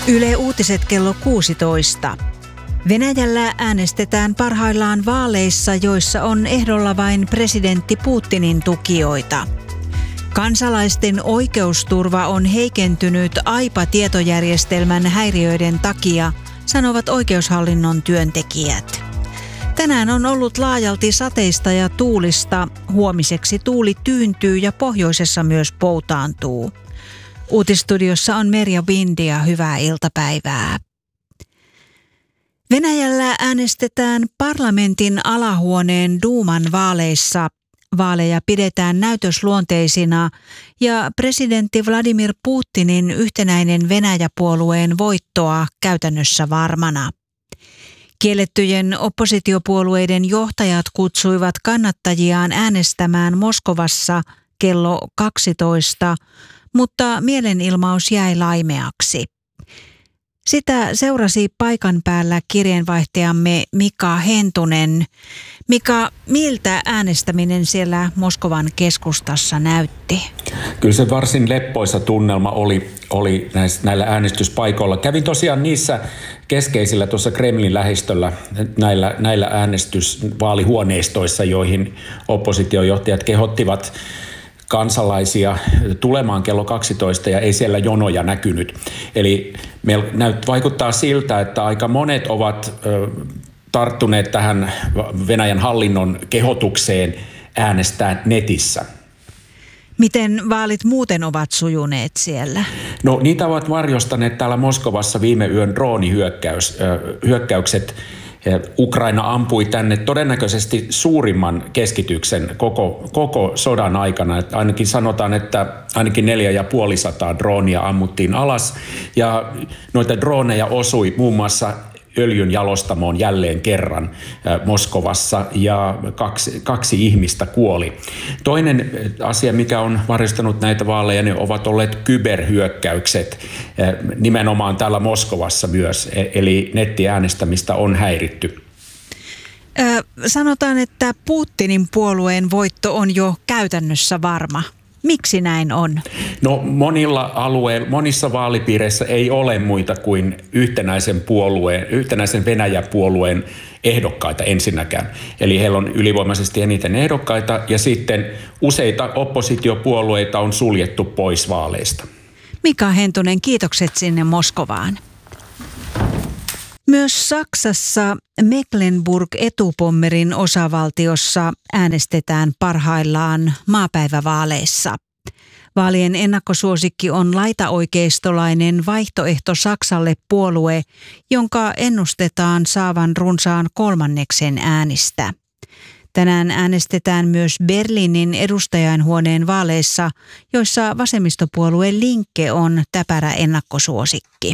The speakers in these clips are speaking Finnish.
Yle Uutiset kello 16. Venäjällä äänestetään parhaillaan vaaleissa, joissa on ehdolla vain presidentti Putinin tukijoita. Kansalaisten oikeusturva on heikentynyt AIPA-tietojärjestelmän häiriöiden takia, sanovat oikeushallinnon työntekijät. Tänään on ollut laajalti sateista ja tuulista. Huomiseksi tuuli tyyntyy ja pohjoisessa myös poutaantuu. Uutisstudiossa on Merja Vindia. Hyvää iltapäivää. Venäjällä äänestetään parlamentin alahuoneen duuman vaaleissa. Vaaleja pidetään näytösluonteisina ja presidentti Vladimir Putinin yhtenäinen Venäjä-puolueen voittoa käytännössä varmana. Kiellettyjen oppositiopuolueiden johtajat kutsuivat kannattajiaan äänestämään Moskovassa kello 12, mutta mielenilmaus jäi laimeaksi. Sitä seurasi paikan päällä kirjeenvaihtajamme Mika Hentunen. Mika, miltä äänestäminen siellä Moskovan keskustassa näytti? Kyllä se varsin leppoisa tunnelma oli näillä äänestyspaikoilla. Kävin tosiaan niissä keskeisillä tuossa Kremlin lähistöllä näillä äänestysvaalihuoneistoissa, joihin oppositiojohtajat kehottivat kansalaisia tulemaan kello 12 ja ei siellä jonoja näkynyt. Eli vaikuttaa siltä, että aika monet ovat tarttuneet tähän Venäjän hallinnon kehotukseen äänestää netissä. Miten vaalit muuten ovat sujuneet siellä? No niitä ovat varjostaneet täällä Moskovassa viime yön droonihyökkäykset. Ukraina ampui tänne todennäköisesti suurimman keskityksen koko sodan aikana. Että ainakin sanotaan, että ainakin 450 droonia ammuttiin alas ja noita drooneja osui muun muassa öljyn jalostamoon jälleen kerran Moskovassa ja kaksi ihmistä kuoli. Toinen asia, mikä on varjostanut näitä vaaleja, ne ovat olleet kyberhyökkäykset nimenomaan täällä Moskovassa myös, eli nettiäänestämistä on häiritty. Sanotaan, että Putinin puolueen voitto on jo käytännössä varma. Miksi näin on? No monissa vaalipiireissä ei ole muita kuin yhtenäisen Venäjä-puolueen ehdokkaita ensinnäkään. Eli heillä on ylivoimaisesti eniten ehdokkaita ja sitten useita oppositiopuolueita on suljettu pois vaaleista. Mika Hentunen, kiitokset sinne Moskovaan. Myös Saksassa Mecklenburg-Etupommerin osavaltiossa äänestetään parhaillaan maapäivävaaleissa. Vaalien ennakkosuosikki on laitaoikeistolainen Vaihtoehto Saksalle -puolue, jonka ennustetaan saavan runsaan kolmanneksen äänistä. Tänään äänestetään myös Berliinin edustajainhuoneen vaaleissa, joissa vasemmistopuolue Linke on täpärä ennakkosuosikki.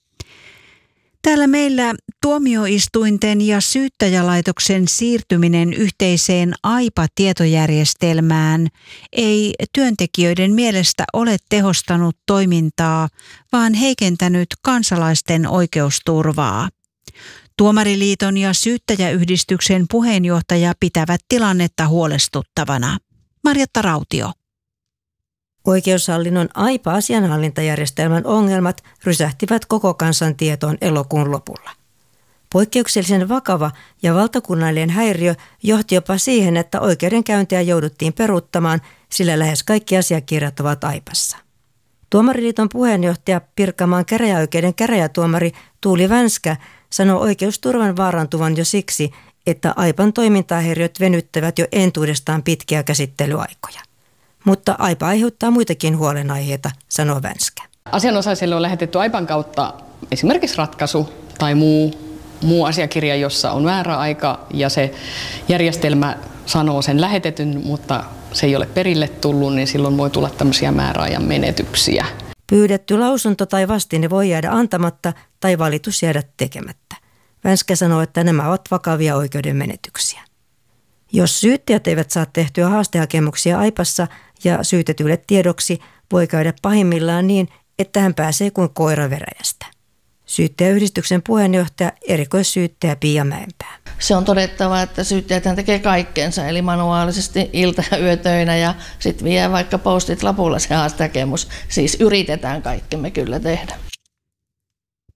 Täällä meillä tuomioistuinten ja syyttäjälaitoksen siirtyminen yhteiseen AIPA-tietojärjestelmään ei työntekijöiden mielestä ole tehostanut toimintaa, vaan heikentänyt kansalaisten oikeusturvaa. Tuomariliiton ja syyttäjäyhdistyksen puheenjohtaja pitävät tilannetta huolestuttavana. Marjatta Rautio. Oikeushallinnon AIPA-asianhallintajärjestelmän ongelmat rysähtivät koko kansan tietoon elokuun lopulla. Poikkeuksellisen vakava ja valtakunnallinen häiriö johti jopa siihen, että oikeudenkäyntiä jouduttiin peruuttamaan, sillä lähes kaikki asiakirjat ovat AIPassa. Tuomariliiton puheenjohtaja Pirkanmaan käräjäoikeuden käräjätuomari Tuuli Vänskä sanoo oikeusturvan vaarantuvan jo siksi, että AIPan toimintahäiriöt venyttävät jo entuudestaan pitkiä käsittelyaikoja. Mutta AIPA aiheuttaa muitakin huolenaiheita, sanoo Vänskä. Asianosaisille on lähetetty AIPan kautta esimerkiksi ratkaisu tai muu asiakirja, jossa on määräaika ja se järjestelmä sanoo sen lähetetyn, mutta se ei ole perille tullut, niin silloin voi tulla tämmöisiä määräajan menetyksiä. Pyydetty lausunto tai vastine voi jäädä antamatta tai valitus jäädä tekemättä. Vänskä sanoo, että nämä ovat vakavia oikeuden menetyksiä. Jos syyttäjät eivät saa tehtyä haastehakemuksia AIPassa ja syytetylle tiedoksi, voi käydä pahimmillaan niin, että hän pääsee kuin koira veräjästä. Syyttäjäyhdistyksen puheenjohtaja erikoissyyttäjä Pia Mäenpää. Se on todettava, että syyttäjäthän tekee kaikkeensa, eli manuaalisesti ilta- ja yötöinä ja sitten vie vaikka postit lapulla se haastehakemus. Siis yritetään kaikkemme kyllä tehdä.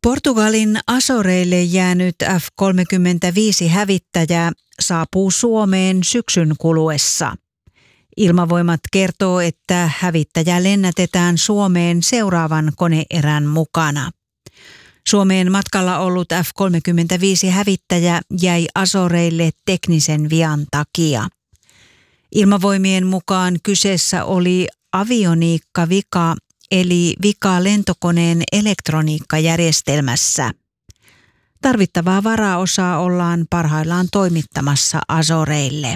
Portugalin Azoreille jäänyt F-35-hävittäjä saapuu Suomeen syksyn kuluessa. Ilmavoimat kertoo, että hävittäjä lennätetään Suomeen seuraavan koneerän mukana. Suomeen matkalla ollut F-35-hävittäjä jäi Azoreille teknisen vian takia. Ilmavoimien mukaan kyseessä oli avioniikkavika, eli vika lentokoneen elektroniikkajärjestelmässä. Tarvittavaa varaosaa ollaan parhaillaan toimittamassa Azoreille.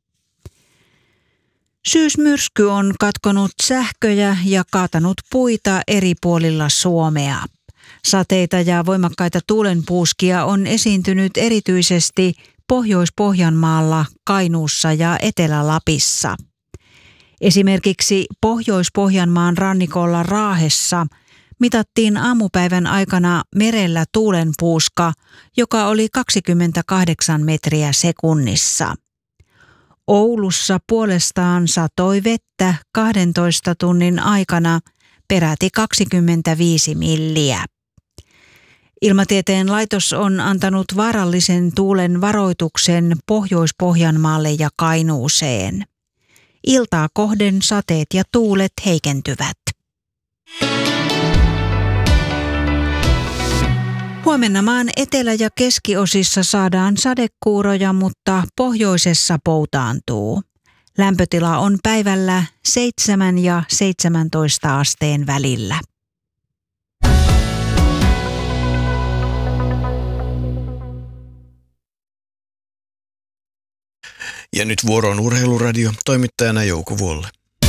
Syysmyrsky on katkonut sähköjä ja kaatanut puita eri puolilla Suomea. Sateita ja voimakkaita tuulenpuuskia on esiintynyt erityisesti Pohjois-Pohjanmaalla, Kainuussa ja Etelä-Lapissa. Esimerkiksi Pohjois-Pohjanmaan rannikolla Raahessa mitattiin aamupäivän aikana merellä tuulenpuuska, joka oli 28 metriä sekunnissa. Oulussa puolestaan satoi vettä 12 tunnin aikana peräti 25 milliä. Ilmatieteen laitos on antanut vaarallisen tuulen varoituksen Pohjois-Pohjanmaalle ja Kainuuseen. Iltaa kohden sateet ja tuulet heikentyvät. Huomenna maan etelä- ja keskiosissa saadaan sadekuuroja, mutta pohjoisessa poutaantuu. Lämpötila on päivällä 7 ja 17 asteen välillä. Ja nyt vuoroon Urheiluradio, toimittajana Jouko Vuolle.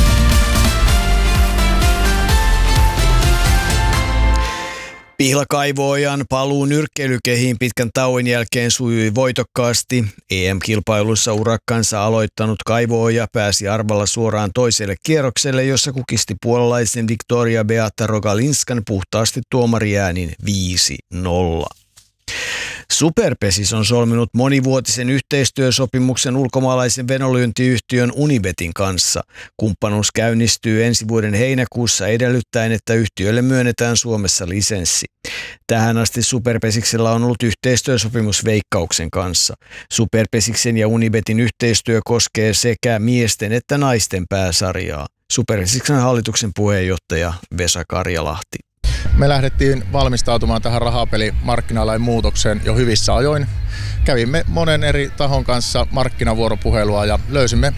Pihla Kaivoojan paluu nyrkkeilykehiin pitkän tauon jälkeen sujui voitokkaasti. EM-kilpailussa urakkansa aloittanut Kaivooja pääsi arvalla suoraan toiselle kierrokselle, jossa kukisti puolalaisen Victoria Beata Rogalinskan puhtaasti tuomariäänin 5-0. Superpesis on solminut monivuotisen yhteistyösopimuksen ulkomaalaisen venonlyöntiyhtiön Unibetin kanssa. Kumppanuus käynnistyy ensi vuoden heinäkuussa edellyttäen, että yhtiölle myönnetään Suomessa lisenssi. Tähän asti Superpesiksellä on ollut yhteistyösopimus Veikkauksen kanssa. Superpesiksen ja Unibetin yhteistyö koskee sekä miesten että naisten pääsarjaa. Superpesiksen hallituksen puheenjohtaja Vesa Karjalahti. Me lähdettiin valmistautumaan tähän rahapelimarkkinalain muutokseen jo hyvissä ajoin. Kävimme monen eri tahon kanssa markkinavuoropuhelua ja löysimme